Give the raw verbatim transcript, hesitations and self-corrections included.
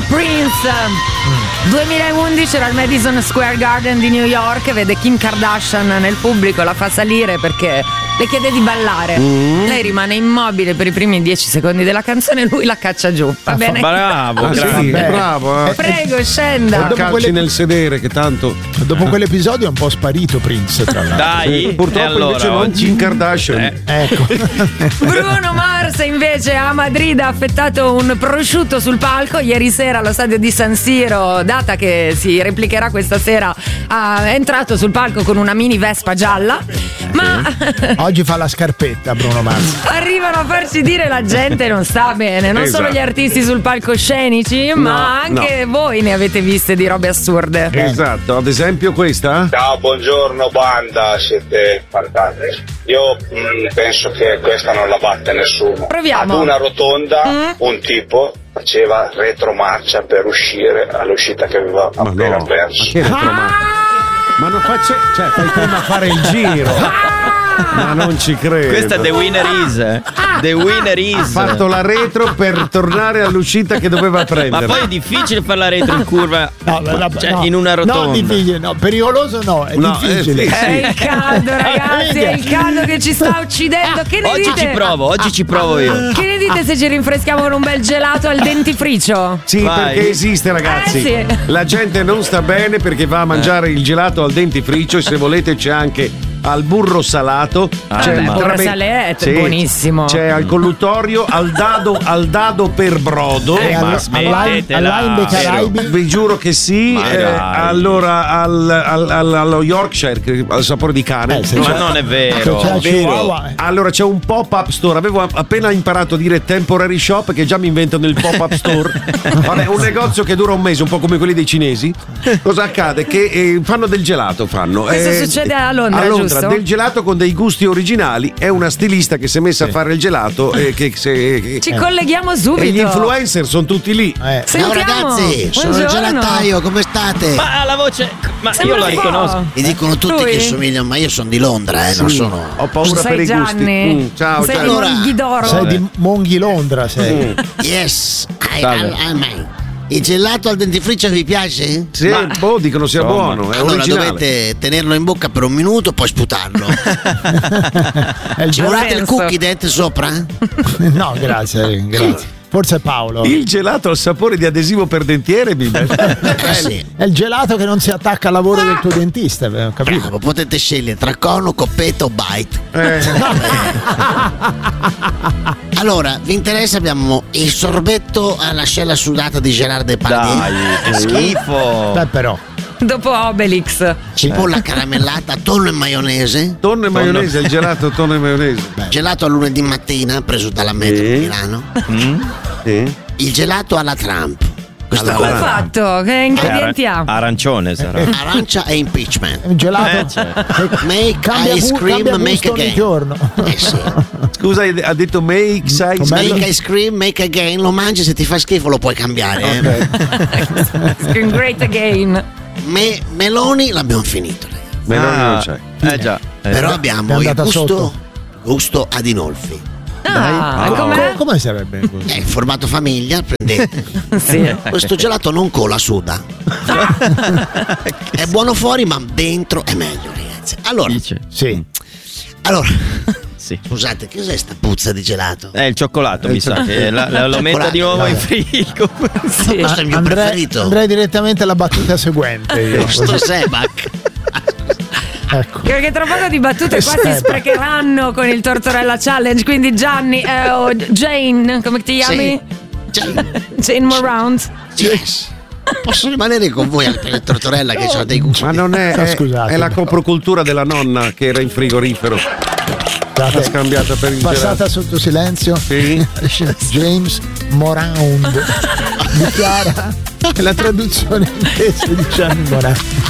Prince. duemilaundici era al Madison Square Garden di New York, vede Kim Kardashian nel pubblico, la fa salire perché le chiede di ballare. Mm. Lei rimane immobile per i primi dieci secondi della canzone e lui la caccia giù. Va bene? Bravo, ah, sì, bravo. Eh. Prego, scenda. E calci quelle... nel sedere che tanto. Dopo eh. quell'episodio è un po' sparito Prince, tra l'altro. Dai, sì, purtroppo allora, invece non Kim Kardashian. Eh. Ecco. Bruno Mars invece a Madrid ha affettato un prosciutto sul palco ieri sera allo stadio di San Siro, data che si replicherà questa sera. Ha entrato sul palco con una mini Vespa gialla, ma oggi fa la scarpetta Bruno Mars. Arrivano a farci dire la gente non sta bene, non esatto. solo gli artisti sul palcoscenici, no, ma anche no. voi ne avete viste di robe assurde. Esatto, ad esempio questa. Ciao, buongiorno banda, siete fantastici. Io mh, penso che questa non la batte nessuno. Proviamo. Ad una rotonda mm? un tipo faceva retromarcia per uscire all'uscita che aveva ma appena no. perso. Ma che retromarcia? Ah! Ma non faccia, cioè fai prima a fare il giro. Ma non ci credo. Questa è The Winner Is. The Winner Is. Ha fatto la retro per tornare all'uscita che doveva prendere. Ma poi è difficile fare la retro in curva. No, no, cioè, no, in una rotonda. No, difficile, no, pericoloso no, è no, difficile. Eh, sì. È il caldo, ragazzi, è il caldo che ci sta uccidendo. Che ne oggi dite? ci provo, oggi ci provo io. Che ne dite se ci rinfreschiamo con un bel gelato al dentifricio? Sì, vai. Perché esiste, ragazzi. Eh, sì. La gente non sta bene perché va a mangiare il gelato al dentifricio e se volete c'è anche al burro salato, ah, c'è beh, il burro salette, sì, buonissimo. C'è al colluttorio, al dado, al dado per brodo. Eh, ma smettetela. dei Caraibi. Vi giuro che sì. Eh, allora al, al, al, allo Yorkshire al sapore di cane. Eh, ma non è vero. C'è vero. Allora c'è un pop-up store. Avevo appena imparato a dire temporary shop che già mi inventano il pop-up store. Vabbè, un negozio che dura un mese, un po' come quelli dei cinesi. Cosa accade? Che eh, fanno del gelato, fanno. Questo eh, succede a Londra, a Londra giusto? Del gelato con dei gusti originali. È una stilista che si è messa sì. a fare il gelato e che se, che, ci eh. colleghiamo subito. E gli influencer sono tutti lì. Eh. Ciao ragazzi, buongiorno. Sono il gelataio, come state? Ma la voce, ma sembra io la riconosco. Mi dicono tutti Lui? che somiglio, ma io sono di Londra, eh, sì. non sono. Ho paura sei per Gianni. i gusti. Mm, ciao, sei ciao. Allora, Monghidoro. Sei di Monghi Londra, sei. Mm. Yes, I, I, I, I, il gelato al dentifricio vi piace? Sì, ma, boh, dicono sia insomma, buono. È allora originale. dovete tenerlo in bocca per un minuto, poi sputarlo. Ci volete il cookie dentro sopra? No, grazie, grazie. Forse Paolo. Il gelato al sapore di adesivo per dentiere, eh sì. È il gelato che non si attacca al lavoro del tuo dentista, capito? Bravo, potete scegliere tra cono, coppetta o bite. Eh. Allora, vi interessa? Abbiamo il sorbetto all'ascella sudata di Gerard Depardieu. Dai, che schifo. Beh, però. Dopo Obelix. Cipolla caramellata, tonno e maionese. Tonno e maionese, il gelato tonno e maionese. Beh. Gelato a lunedì mattina, preso dalla metro di Milano. Mm. Sì. Il gelato alla Trump. Questo come è fatto? Che ingredienti ha? Arancione sarà. Arancia e impeachment. Un gelato. Eh, cioè. Make ice cream, make again. Eh sì. Scusa, ha detto make ice cream. Make ice cream, make again. Lo mangi, se ti fa schifo lo puoi cambiare. Okay. Scream great again. Me, meloni l'abbiamo finito. Meloni ah, non c'è. Eh già. Eh. Però abbiamo il gusto, gusto Adinolfi. Ah, oh. come? come sarebbe? È in formato famiglia, prendete. Sì. Questo gelato non cola, suda. È buono fuori, ma dentro è meglio, ragazzi. Allora, dice? Sì. Allora, sì. Scusate, che cos'è sta puzza di gelato? È il cioccolato, mi sa che la, la, lo metto di nuovo in frigo. Sì. Questo è il mio andrei, preferito. Andrei direttamente alla battuta seguente. Io. Questo Sebac. Ecco. Perché tra poco di battute qua si sprecheranno con il Tortorella Challenge. Quindi Gianni eh, o Jane, come ti chiami? Sì. Jane. Jane Morant. Yes. Posso rimanere con voi per il Tortorella che ho dei gusti. Ma non è, no, è, scusate, è la no. coproccultura della nonna che era in frigorifero. L'ha scambiata per il passata gelato. Sotto silenzio. Sì. James Morant dichiara che la traduzione inglese di Gianni Morant.